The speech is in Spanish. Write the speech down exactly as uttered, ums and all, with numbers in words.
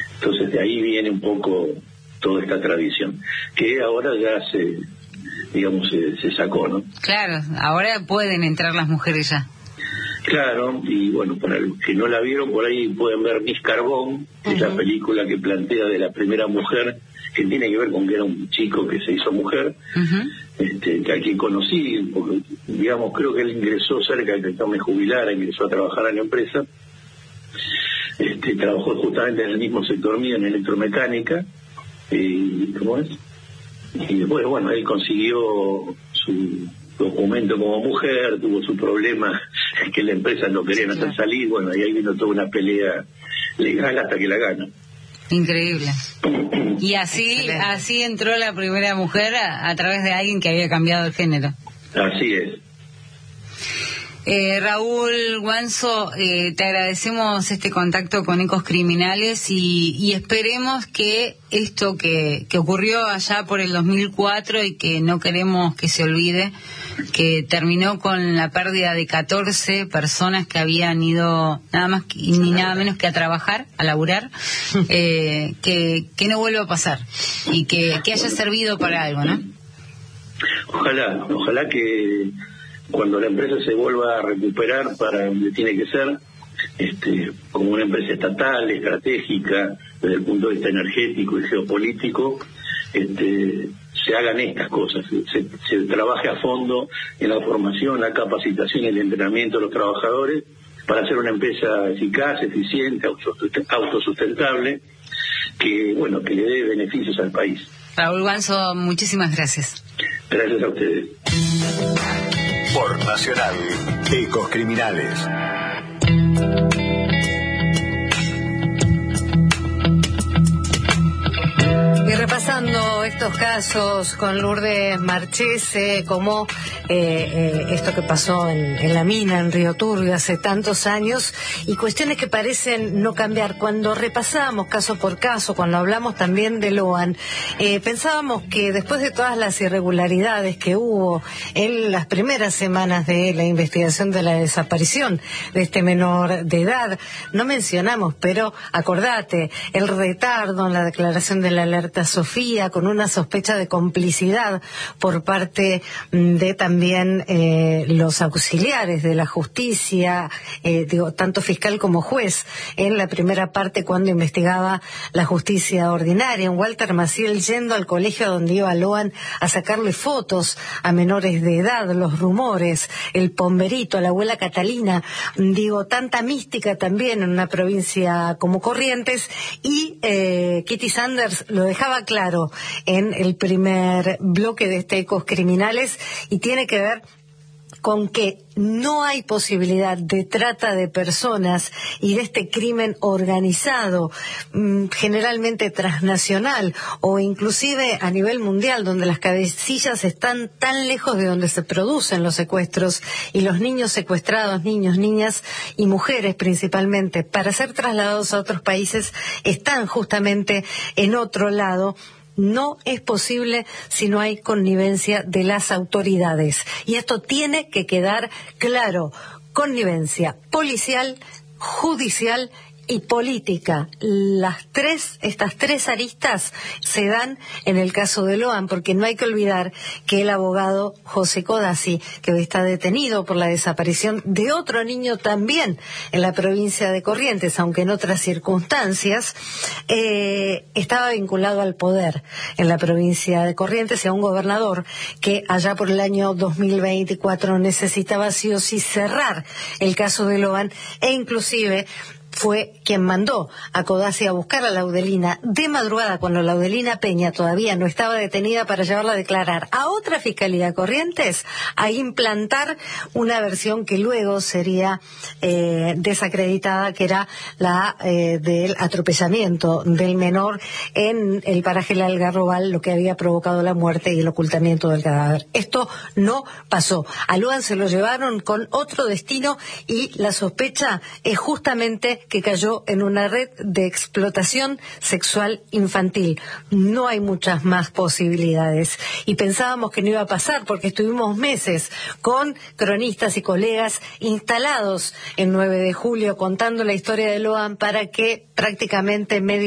Entonces de ahí viene un poco toda esta tradición, que ahora ya se, digamos, se, se sacó, ¿no? Claro, ahora pueden entrar las mujeres ya. Claro, y bueno, para los que no la vieron, por ahí pueden ver Miss Carbón, que uh-huh. es la película que plantea de la primera mujer, que tiene que ver con que era un chico que se hizo mujer, uh-huh. este, que a quien conocí, porque, digamos, creo que él ingresó cerca de que yo me jubilara, ingresó a trabajar en la empresa, este, trabajó justamente en el mismo sector mío, en electromecánica, y ¿cómo es? Y después, bueno, él consiguió su documento como mujer, tuvo su problema que la empresa no querían hacer salir, bueno, y ahí vino toda una pelea legal hasta que la gana. Increíble. Y así así entró la primera mujer a, a través de alguien que había cambiado el género. Así es. Eh, Raúl Guanzo, eh, te agradecemos este contacto con Ecos Criminales y, y esperemos que esto que, que ocurrió allá por el dos mil cuatro y que no queremos que se olvide, que terminó con la pérdida de catorce personas que habían ido nada más que, ni nada menos que a trabajar, a laburar, eh, que, que no vuelva a pasar y que, que haya servido para algo, ¿no? Ojalá, ojalá que cuando la empresa se vuelva a recuperar para donde tiene que ser, este, como una empresa estatal, estratégica, desde el punto de vista energético y geopolítico, este, se hagan estas cosas, se, se trabaje a fondo en la formación, la capacitación y el entrenamiento de los trabajadores para hacer una empresa eficaz, eficiente, autosustentable, que, bueno, que le dé beneficios al país. Raúl Guanzo, muchísimas gracias. Gracias a ustedes. Por Nacional, Ecos Criminales. Y repasando estos casos con Lourdes Marchese, como eh, eh, esto que pasó en, en la mina, en Río Turbio, hace tantos años, y cuestiones que parecen no cambiar. Cuando repasamos caso por caso, cuando hablamos también de Loan, eh, pensábamos que después de todas las irregularidades que hubo en las primeras semanas de la investigación de la desaparición de este menor de edad, no mencionamos, pero acordate, el retardo en la declaración de la alerta Sofía, con una sospecha de complicidad por parte de también eh, los auxiliares de la justicia, eh, digo, tanto fiscal como juez, en la primera parte cuando investigaba la justicia ordinaria. Walter Maciel yendo al colegio donde iba Loan a sacarle fotos a menores de edad, los rumores, el Pomberito, la abuela Catalina, digo, tanta mística también en una provincia como Corrientes, y eh, Kitty Sanders lo dejaba claro en el primer bloque de este Ecos Criminales, y tiene que ver con que no hay posibilidad de trata de personas y de este crimen organizado, generalmente transnacional o inclusive a nivel mundial, donde las cabecillas están tan lejos de donde se producen los secuestros y los niños secuestrados, niños, niñas y mujeres principalmente, para ser trasladados a otros países, están justamente en otro lado. No es posible si no hay connivencia de las autoridades. Y esto tiene que quedar claro. Connivencia policial, judicial y política. Las tres, estas tres aristas se dan en el caso de Loan, porque no hay que olvidar que el abogado José Codazzi, que hoy está detenido por la desaparición de otro niño también en la provincia de Corrientes, aunque en otras circunstancias, eh, estaba vinculado al poder en la provincia de Corrientes y a un gobernador que allá por el año dos mil veinticuatro necesitaba sí o sí cerrar el caso de Loan, e inclusive fue quien mandó a Codazzi a buscar a Laudelina de madrugada, cuando Laudelina Peña todavía no estaba detenida, para llevarla a declarar a otra fiscalía Corrientes, a implantar una versión que luego sería eh, desacreditada, que era la eh, del atropellamiento del menor en el paraje El Algarrobal, lo que había provocado la muerte y el ocultamiento del cadáver. Esto no pasó. A Loan se lo llevaron con otro destino, y la sospecha es justamente que cayó en una red de explotación sexual infantil. No hay muchas más posibilidades. Y pensábamos que no iba a pasar, porque estuvimos meses con cronistas y colegas instalados en nueve de julio contando la historia de Loan, para que prácticamente en medio